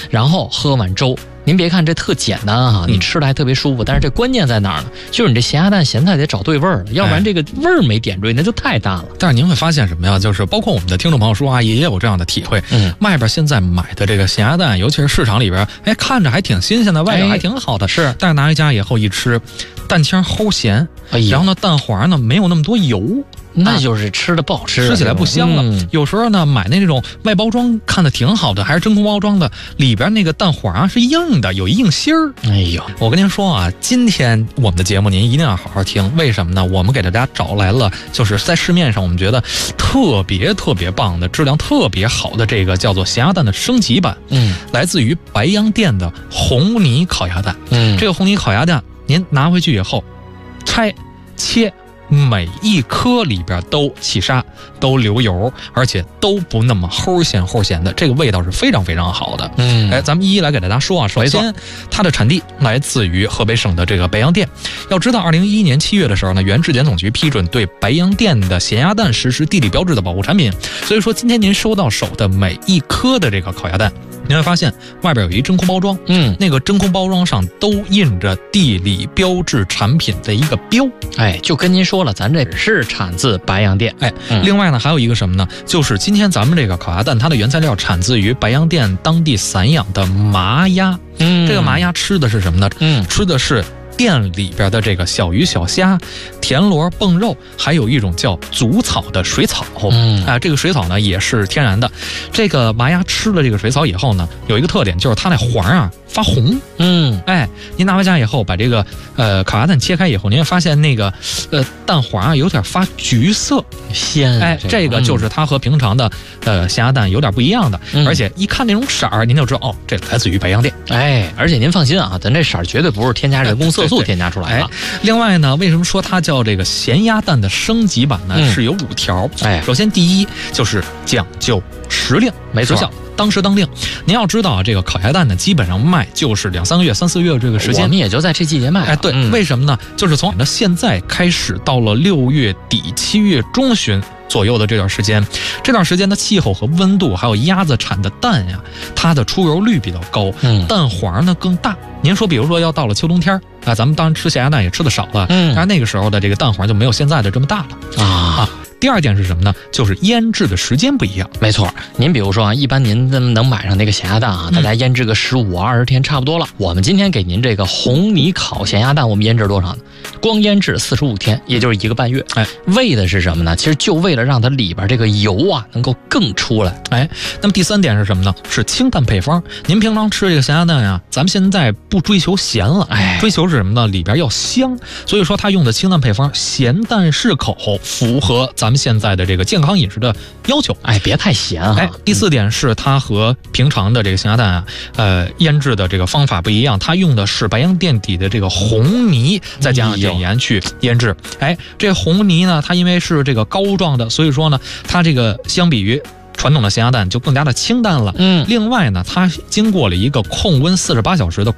然后喝碗粥。您别看这特简单啊，你吃的还特别舒服，但是这关键在哪儿呢？就是你这咸鸭蛋咸菜得找对味儿了，要不然这个味儿没点缀，那就太淡了。 但是您会发现什么呀？就是包括我们的听众朋友叔阿姨也有这样的体会。外边现在买的这个咸鸭蛋，尤其是市场里边，看着还挺新鲜的，外表还挺好的， 是。 但是拿回家以后一吃，蛋清齁咸，然后呢蛋黄呢没有那么多油。 那就是吃的不好吃， 吃起来不香了。有时候呢，买那种外包装看的挺好的，还是真空包装的，里边那个蛋黄啊是硬的，有一硬芯儿。 哎呦， 我跟您说啊，今天我们的节目您一定要好好听，为什么呢？我们给大家找来了，就是在市面上我们觉得特别棒的、质量特别好的这个叫做咸鸭蛋的升级版。来自于白洋淀的红泥烤鸭蛋。这个红泥烤鸭蛋，您拿回去以后，拆切。每一颗里边都起沙，都流油，而且都不那么齁咸的，这个味道是非常好的。咱们一一来给大家说啊。首先，它的产地来自于河北省的这个白洋淀。要知道，2011年7月的时候呢，原质检总局批准对白洋淀的咸鸭蛋实施地理标志的保护产品。所以说，今天您收到手的每一颗的这个烤鸭蛋，您会发现外边有一真空包装，那个真空包装上都印着地理标志产品的一个标。 就跟您说了，咱这是产自白洋淀。 另外呢，还有一个什么呢？就是今天咱们这个烤鸭蛋，它的原材料产自于白洋淀当地散养的麻鸭。这个麻鸭吃的是什么呢？吃的是店里边的这个小鱼小虾、田螺蹦肉，还有一种叫祖草的水草。这个水草呢也是天然的。这个麻鸭吃了这个水草以后呢，有一个特点，就是它那黄啊发红。您拿回家以后，把这个烤鸭蛋切开以后，您会发现那个蛋黄啊有点发橘色， 鲜。 这个就是它和平常的咸鸭蛋有点不一样的，而且一看那种色儿，您就知道这来自于白洋淀。 而且您放心啊，咱这色儿绝对不是添加人工色素添加出来的。 另外呢，为什么说它叫这个咸鸭蛋的升级版呢？是有5条。首先第一就是讲究时令， 没错。 当时当令。您要知道啊，这个烤鸭蛋呢，基本上卖就是2-3个月、3-4个月这个时间。 我们也就在这季节卖。 对，为什么呢？就是从现在开始到了6月底、7月中旬左右的这段时间，这段时间的气候和温度，还有鸭子产的蛋呀，它的出油率比较高，蛋黄呢更大。您说，比如说要到了秋冬天啊，咱们当然吃咸鸭蛋也吃的少了，但是那个时候的这个蛋黄就没有现在的这么大了。第二点是什么呢？就是腌制的时间不一样。 没错，您比如说啊，一般您能买上那个咸鸭蛋啊，大家腌制个15-20天差不多了。我们今天给您这个红泥烤咸鸭蛋，我们腌制多少呢？光腌制45天，也就是1个半月。为的是什么呢？其实就为了让它里边这个油啊能够更出来。 那么第3点是什么呢？是清淡配方。您平常吃这个咸鸭蛋呀，咱们现在不追求咸了，追求是什么呢？里边要香。所以说它用的清淡配方，咸淡适口，符合咱们现在的这个健康饮食的要求。 别太咸啊。 第4点是它和平常的这个咸鸭蛋啊，腌制的这个方法不一样，它用的是白洋淀底的这个红泥，再加上碘盐去腌制。这红泥呢，它因为是这个膏状的，所以说呢，它这个相比于传统的咸鸭蛋就更加的清淡了。另外呢，它经过了一个控温48小时的